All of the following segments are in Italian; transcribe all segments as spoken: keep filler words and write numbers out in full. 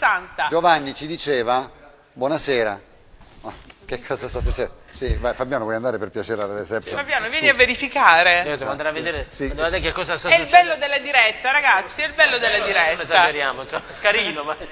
sessanta. Giovanni ci diceva, buonasera, oh, che cosa sta succedendo? Sì, vai Fabiano, vuoi andare per piacere alla reception? Sì, Fabiano, vieni a verificare. Io devo andare a vedere, sì, devo vedere che cosa sta È il succedendo. bello della diretta, ragazzi, è il bello della Eh, diretta. Esageriamo, insomma, carino, ma...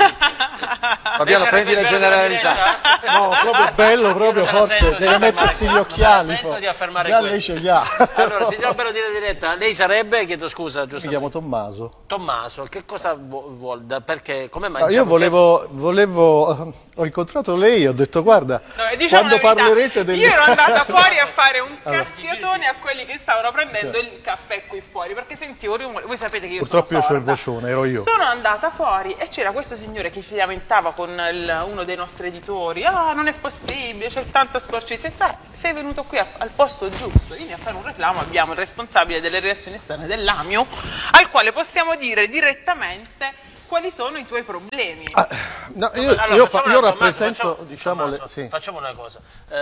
Fabiano, prendi le generalità. No, proprio bello, proprio forse deve mettersi gli occhiali. Sento di affermare Già questo. lei ce li ha. Allora, signor Bello di diretta, lei sarebbe, chiedo scusa, giusto? Mi chiamo Tommaso. Tommaso, che cosa vuol? Perché, come mai? No, io volevo, volevo, ho incontrato lei e ho detto guarda, No, diciamo quando la verità, parlerete delle... io ero andata fuori a fare un Allora. cazziatone a quelli che stavano prendendo il caffè qui fuori, perché sentivo rumore. Voi sapete che io Purtroppo sono io c'ho il sorda. vocione, ero io. Sono andata fuori e c'era questo signore che si lamentava con il, uno dei nostri editori. Ah, non è possibile, c'è tanta sporcizia. Sei venuto qui a, al posto giusto, vieni a fare un reclamo, abbiamo il responsabile delle relazioni esterne dell'Amio, al quale possiamo dire direttamente quali sono i tuoi problemi. Ah, no, io, Allora, io, facciamo io una- rappresento, Tommaso, diciamo, Tommaso, le, sì. facciamo una cosa.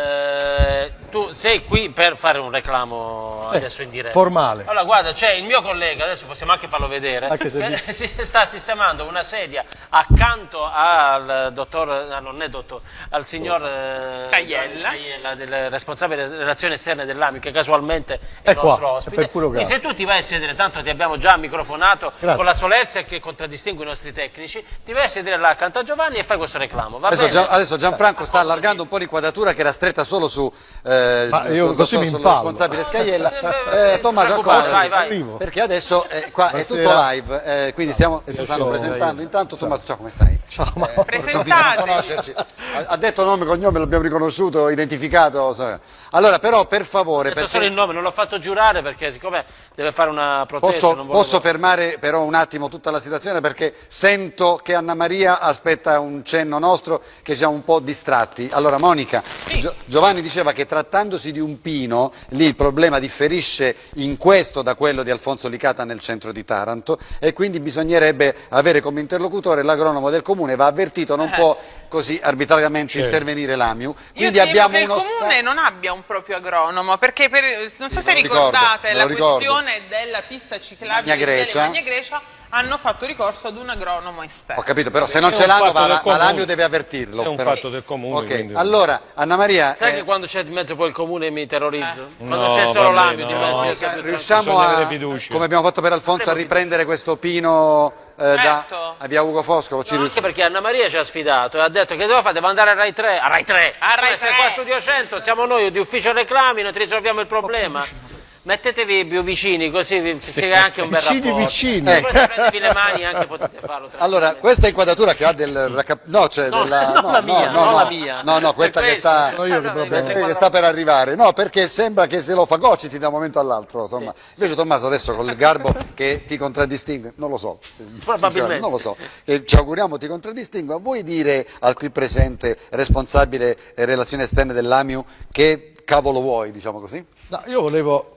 Eh, tu sei qui per fare un reclamo Eh, adesso in diretta. formale. Allora, guarda, c'è il mio collega, adesso possiamo anche farlo vedere, Anche se che si sta sistemando una sedia accanto al dottor, ah, non è dottor, al signor eh, Cagliella. Cagliella, del responsabile delle relazioni esterne dell'A M I, che casualmente è, È il nostro qua, è ospite. per puro Quindi caso. se tu ti vai a sedere, tanto ti abbiamo già microfonato Grazie. con la solerzia che contraddistingue i nostri tecnici, ti vai a sedere là accanto a Giovanni e fai questo reclamo, va Adesso, bene? Gian- adesso Gianfranco sta allargando un po' l'inquadratura che era stretta solo su eh, Ma io sul così dottor- mi sul impallo. responsabile Scagliella. Eh, Eh, Tommaso, preoccupare, accomodati. vai, vai. Arrivo. Perché adesso eh, qua è tutto Buonasera. live, eh, quindi stiamo, si stanno Ciao. presentando. Intanto Tommaso, ciao, come stai? Ciao, ma- Eh, Presentate. non conoscerci. Ha, ha detto nome e cognome, l'abbiamo riconosciuto, identificato. so. Allora, però, per favore, Ho detto solo il perché nome, non l'ho fatto giurare perché siccome deve fare una protesta posso, non volevo... posso fermare però un attimo tutta la situazione perché sento che Anna Maria aspetta un cenno nostro che ci siamo un po' distratti. Allora, Monica, Gio- Giovanni diceva che trattandosi di un pino, lì il problema differisce in questo da quello di Alfonso Licata nel centro di Taranto e quindi bisognerebbe avere come interlocutore l'agronomo del comune, va avvertito, non Eh. può così arbitrariamente Certo. intervenire l'Amiu. Io Quindi temo abbiamo che il uno comune sta- non abbia un proprio agronomo, perché per- non so Sì, se me lo ricordo, ricordate me lo la ricordo. questione della pista ciclabile Magna di Viale Grecia. Magna Grecia, hanno fatto ricorso ad un agronomo esterno. Ho capito, però se non È ce un l'hanno fatto va, del va comune. l'Amiu deve avvertirlo. È un però. fatto del comune, Ok, quindi- allora Anna Maria, Sai eh, che quando c'è di mezzo poi il comune mi terrorizzo? Eh. Quando No, c'è solo vabbè, l'Amio di no. mezzo io sto Monica, più riusciamo Bisogna a, avere fiducia. come abbiamo fatto per Alfonso, a riprendere questo pino eh, da Certo. a via Ugo Foscolo? Ci No, riusciamo? anche perché Anna Maria ci ha sfidato e ha detto che doveva fare, devo andare a Rai tre, a Rai tre, A Rai Eh, se tre. qua a Studio cento siamo noi di ufficio reclami, noi ti risolviamo il problema. Mettetevi più vicini così vi- si crea anche un bel Vicini, rapporto. vicini. Se poi prendevi le mani anche potete farlo Allora, tranquillamente. questa inquadratura che ha del raccap- no, cioè No, della, non no, la no, mia, no, non no. la mia. No, no, questa È che questo. sta No, io che No, proprio- mentre che sta per arrivare. No, perché sembra che se lo fagociti da un momento all'altro, Tommaso. Invece Tommaso adesso col garbo che ti contraddistingue, non lo so. Probabilmente. Non lo so. E ci auguriamo ti contraddistingua. Vuoi dire al qui presente responsabile eh, relazioni esterne dell'Amiu che cavolo vuoi, diciamo così? No, io volevo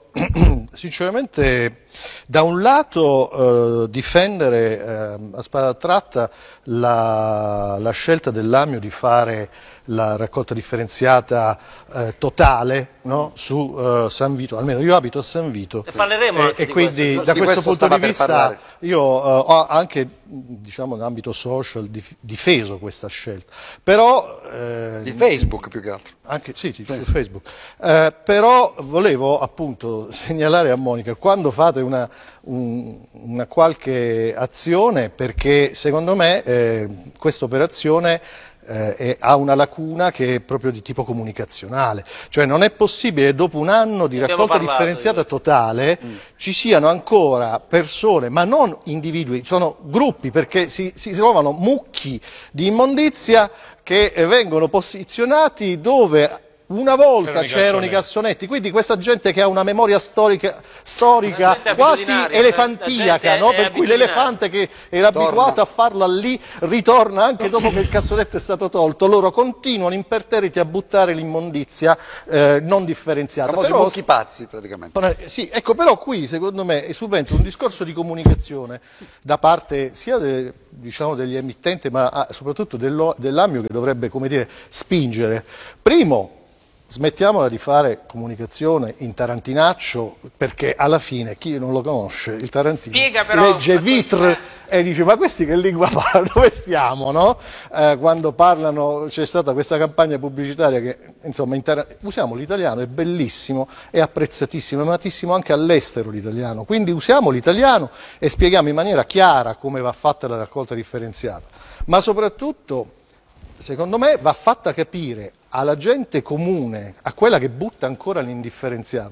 sinceramente da un lato eh, difendere eh, a spada tratta la, la scelta dell'Amio di fare la raccolta differenziata eh, totale, no? Su eh, San Vito, almeno io abito a San Vito E parleremo e, anche e di quindi questo. da Di questo questo punto stava di per vista parlare. io eh, ho anche diciamo in ambito social dif- difeso questa scelta, però eh, Di Facebook più che altro. anche sì, sì, su Facebook. Eh, però volevo appunto segnalare a Monica quando fate una, un- una qualche azione, perché secondo me eh, questa operazione eh, è- ha una lacuna che è proprio di tipo comunicazionale, cioè non è possibile dopo un anno di Abbiamo raccolta parlato di differenziata questo. totale ci siano ancora persone, ma non individui, sono gruppi, perché si, si trovano mucchi di immondizia che eh, vengono posizionati dove una volta C'erano i c'erano i cassonetti, quindi questa gente che ha una memoria storica, storica La gente quasi abitudinaria, elefantiaca, la no? gente è Per cui abitudinaria. l'elefante che era Torna. abituato a farla lì ritorna anche dopo che il cassonetto è stato tolto, loro continuano imperterriti a buttare l'immondizia eh, non differenziata. Famosi Però- mucchi pazzi praticamente. sì, ecco, però qui secondo me subentra un discorso di comunicazione da parte sia de- diciamo, degli emittenti ma ah, soprattutto dello- dell'Amio che dovrebbe, come dire, spingere. Primo, smettiamola di fare comunicazione in tarantinaccio, perché alla fine chi non lo conosce, il tarantino legge Vitre e dice ma questi che lingua parlano, dove stiamo, no? Eh, quando parlano, c'è stata questa campagna pubblicitaria che insomma in usiamo l'italiano, è bellissimo, è apprezzatissimo, è amatissimo anche all'estero l'italiano, quindi usiamo l'italiano e spieghiamo in maniera chiara come va fatta la raccolta differenziata, ma soprattutto secondo me va fatta capire alla gente comune, a quella che butta ancora l'indifferenziato,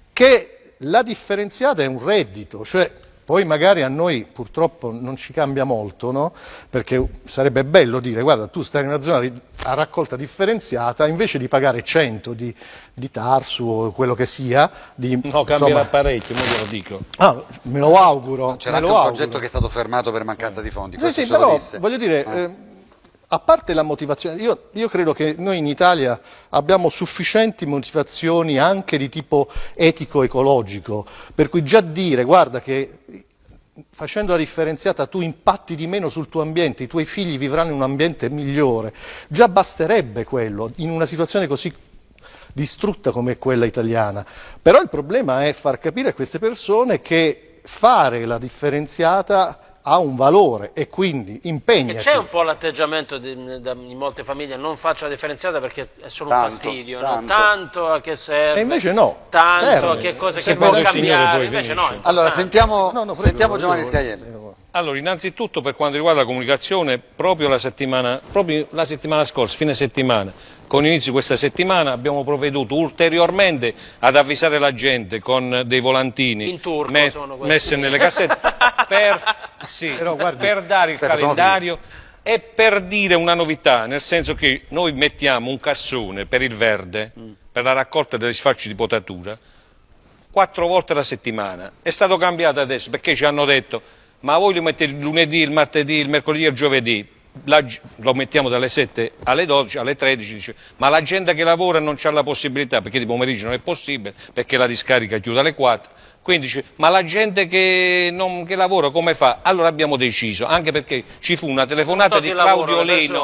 che la differenziata è un reddito, cioè poi magari a noi purtroppo non ci cambia molto, no? Perché sarebbe bello dire guarda tu stai in una zona a raccolta differenziata, invece di pagare cento di, di Tarsu o quello che sia, di, no, cambierà parecchio, me lo dico. Ah, me lo auguro. C'era anche un auguro. progetto che è stato fermato per mancanza di fondi, sì, questo sì, ce lo però disse. voglio dire, eh. eh, a parte la motivazione, io, io credo che noi in Italia abbiamo sufficienti motivazioni anche di tipo etico-ecologico, per cui già dire guarda che facendo la differenziata tu impatti di meno sul tuo ambiente, i tuoi figli vivranno in un ambiente migliore, già basterebbe quello in una situazione così distrutta come quella italiana. Però il problema è far capire a queste persone che fare la differenziata ha un valore e quindi impegnati. C'è un po' l'atteggiamento in molte famiglie, non faccio la differenziata perché è solo tanto, un fastidio, tanto. No? Tanto a che serve, e invece no, tanto serve. a che cosa Se che può vede- cambiare, poi invece finisce. no. Allora sentiamo, No, no, prego, sentiamo prego, Giovanni prego. Scaiello. Allora, innanzitutto per quanto riguarda la comunicazione, proprio la settimana, proprio la settimana scorsa, fine settimana, con inizio questa settimana abbiamo provveduto ulteriormente ad avvisare la gente con dei volantini In turco me- sono questi. messi nelle cassette per, sì, Però, guardi, per dare il aspetta, sono calendario e per dire una novità, nel senso che noi mettiamo un cassone per il verde, per la raccolta degli sfalci di potatura, quattro volte alla settimana. È stato cambiato adesso perché ci hanno detto ma voi lo mettete il lunedì, il martedì, il mercoledì e il giovedì, la, lo mettiamo dalle sette alle dodici, alle tredici, dice, ma la gente che lavora non c'ha la possibilità perché di pomeriggio non è possibile, perché la discarica chiude alle quattro. Quindi dice, ma la gente che, non, che lavora come fa? Allora abbiamo deciso, anche perché ci fu una telefonata di Claudio Leno,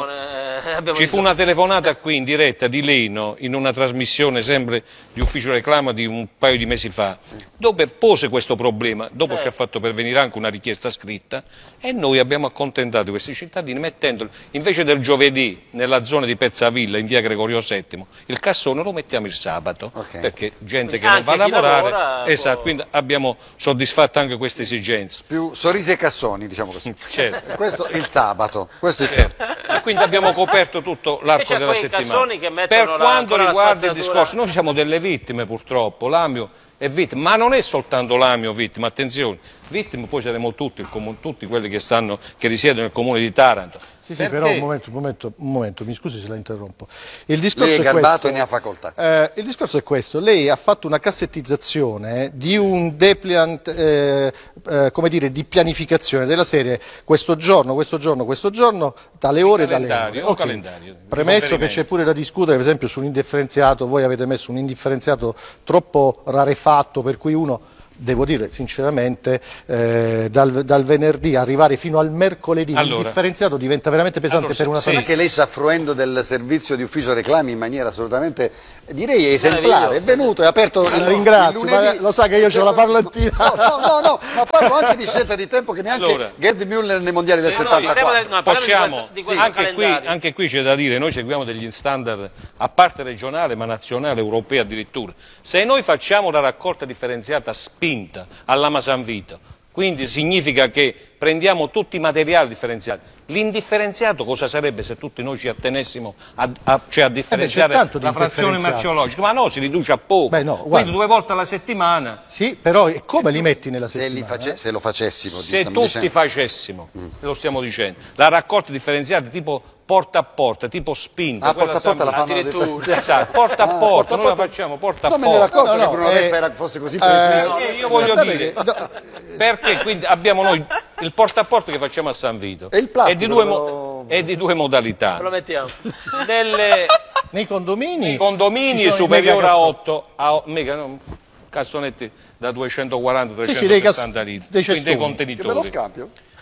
ci fu una telefonata qui in diretta di Leno in una trasmissione sempre di Ufficio Reclama di un paio di mesi fa, dove pose questo problema, dopo Eh. ci ha fatto pervenire anche una richiesta scritta e noi abbiamo accontentato questi cittadini mettendolo, invece del giovedì nella zona di Pezzavilla in via Gregorio settimo, il cassone lo mettiamo il sabato, Ok. perché gente Quindi che non va a anche chi lavorare, lavora esatto, può- quindi abbiamo soddisfatto anche queste esigenze. Più sorrisi e cassoni, diciamo così. Certo. Questo il sabato, questo è il Certo. E quindi abbiamo coperto tutto l'arco Invece della quei settimana. cassoni che mettono Per la- quanto ancora la riguarda il spazzatura- discorso, noi siamo delle vittime purtroppo, l'Amio è vittima, ma non è soltanto l'Amio vittima, attenzione, vittime poi saremo tutti, il comu- tutti quelli che, stanno, che risiedono nel comune di Taranto. Sì, sì, Perché? però un momento, un momento, un momento, mi scusi se la interrompo. Il discorso Lei è è garbato questo, e ne ha facoltà. eh, il discorso è questo, lei ha fatto una cassettizzazione di un depliant, eh, eh, come dire, di pianificazione della serie questo giorno, questo giorno, questo giorno, dalle ore e dalle calendario, ore. un Ok. calendario di Premesso che conferimento. c'è pure da discutere, per esempio, su un indifferenziato, voi avete messo un indifferenziato troppo rarefatto, per cui uno, devo dire sinceramente, eh, dal, dal venerdì arrivare fino al mercoledì Allora. l'indifferenziato diventa veramente pesante Allora, per una sì. famiglia. Perché lei sta fruendo del servizio di ufficio reclami in maniera assolutamente, direi, esemplare. È Meraviglioso, venuto, è aperto il, La ringrazio, il lunedì. ma lo sa che io c'ho la parlantina. No, no, no, no, ma parlo anche di scelta di tempo che neanche Allora. Gerd Müller nei mondiali del No, no, parliamo settantaquattro. del- no, parliamo di Possiamo, questo- di sì, questo anche, qui, calendario. anche qui c'è da dire, noi seguiamo degli standard a parte regionale ma nazionale, europea addirittura. Se noi facciamo la raccolta differenziata spinta all'Ama San Vito, quindi significa che prendiamo tutti i materiali differenziati. L'indifferenziato cosa sarebbe se tutti noi ci attenessimo a, a, cioè a differenziare c'è tanto di la frazione indifferenziato. merceologica? Ma no, si riduce a poco. Beh, no, quindi guarda. due volte alla settimana. Sì, però e come li metti nella Se, li settimana? face- se lo facessimo, Se stiamo tutti dicendo. facessimo, lo stiamo dicendo, la raccolta differenziata tipo porta a porta, tipo spinta. Ah, quella porta a porta la sempre- fanno addirittura. Esatto, porta a Ah, porta, noi la porta. facciamo porta a Non me ne ero porta. accorto No, no, che Bruno eh, Vespa era- fosse così eh, preciso. Eh, io voglio guardate dire, che- no, perché quindi abbiamo noi il porta a porta che facciamo a San Vito E il plastico, è di due, mo- lo- è di due modalità, Lo mettiamo. delle nei condomini, ci condomini sono i superiori mega a cassotti. otto, a mega, no, cassonetti da duecentoquaranta Sì, sì, dei trecentosettanta cass- litri, dei quindi dei cestoni. Che bello contenitori. scambio.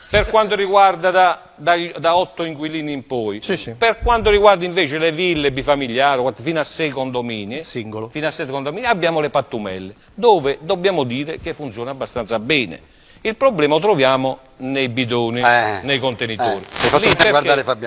per quanto riguarda da, da, da otto inquilini in poi. Sì, sì. Per quanto riguarda invece le ville bifamiliari, fino a sei condomini, Singolo. fino a sei condomini, abbiamo le pattumelle, dove dobbiamo dire che funziona abbastanza bene. Il problema lo troviamo nei bidoni, Eh, nei contenitori. Eh, hai fatto Lì bene a perché- guardare Fabiano.